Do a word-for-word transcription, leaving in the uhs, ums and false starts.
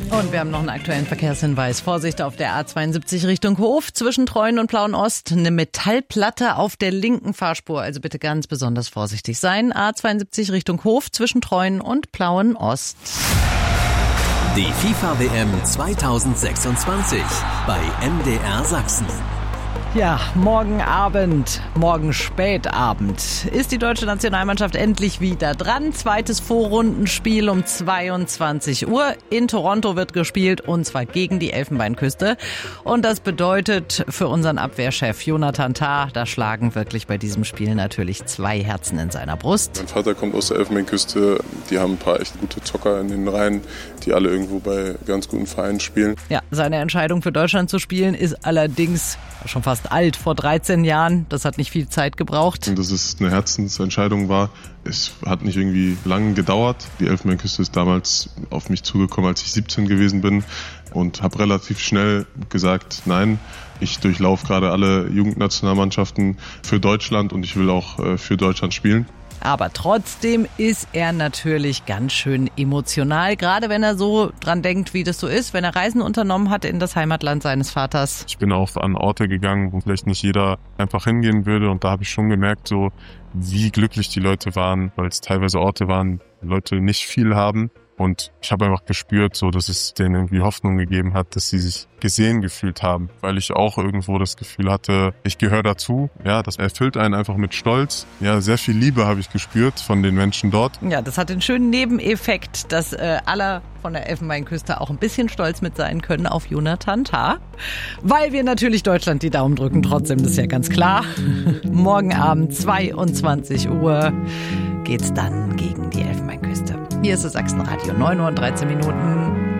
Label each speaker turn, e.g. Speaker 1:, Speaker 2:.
Speaker 1: Und wir haben noch einen aktuellen Verkehrshinweis. Vorsicht auf der A zweiundsiebzig Richtung Hof zwischen Treuen und Plauen-Ost. Eine Metallplatte auf der linken Fahrspur. Also bitte ganz besonders vorsichtig sein. A zweiundsiebzig Richtung Hof zwischen Treuen und Plauen-Ost.
Speaker 2: Die FIFA-W M zweitausendsechsundzwanzig bei M D R Sachsen.
Speaker 1: Ja, morgen Abend, morgen Spätabend ist die deutsche Nationalmannschaft endlich wieder dran. Zweites Vorrundenspiel um zweiundzwanzig Uhr. In Toronto wird gespielt und zwar gegen die Elfenbeinküste. Und das bedeutet für unseren Abwehrchef Jonathan Tah, da schlagen wirklich bei diesem Spiel natürlich zwei Herzen in seiner Brust.
Speaker 3: Mein Vater kommt aus der Elfenbeinküste. Die haben ein paar echt gute Zocker in den Reihen, die alle irgendwo bei ganz guten Vereinen spielen.
Speaker 1: Ja, seine Entscheidung für Deutschland zu spielen ist allerdings schon fast alt, vor dreizehn Jahren. Das hat nicht viel Zeit gebraucht.
Speaker 3: Dass es eine Herzensentscheidung war. Es hat nicht irgendwie lang gedauert. Die Elfenbeinküste ist damals auf mich zugekommen, als ich siebzehn gewesen bin und habe relativ schnell gesagt, nein, ich durchlaufe gerade alle Jugendnationalmannschaften für Deutschland und ich will auch für Deutschland spielen.
Speaker 1: Aber trotzdem ist er natürlich ganz schön emotional, gerade wenn er so dran denkt, wie das so ist, wenn er Reisen unternommen hat in das Heimatland seines Vaters.
Speaker 4: Ich bin auch an Orte gegangen, wo vielleicht nicht jeder einfach hingehen würde und da habe ich schon gemerkt, so wie glücklich die Leute waren, weil es teilweise Orte waren, wo Leute nicht viel haben. Und ich habe einfach gespürt, so, dass es denen irgendwie Hoffnung gegeben hat, dass sie sich gesehen gefühlt haben, weil ich auch irgendwo das Gefühl hatte, ich gehöre dazu. Ja, das erfüllt einen einfach mit Stolz. Ja, sehr viel Liebe habe ich gespürt von den Menschen dort.
Speaker 1: Ja, das hat den schönen Nebeneffekt, dass äh, alle von der Elfenbeinküste auch ein bisschen stolz mit sein können auf Jonathan Tah. Weil wir natürlich Deutschland die Daumen drücken, trotzdem, das ist ja ganz klar. Morgen Abend zweiundzwanzig Uhr geht's dann gegen die Elfenbeinküste. Hier ist das Sachsenradio, neun Uhr und dreizehn Minuten.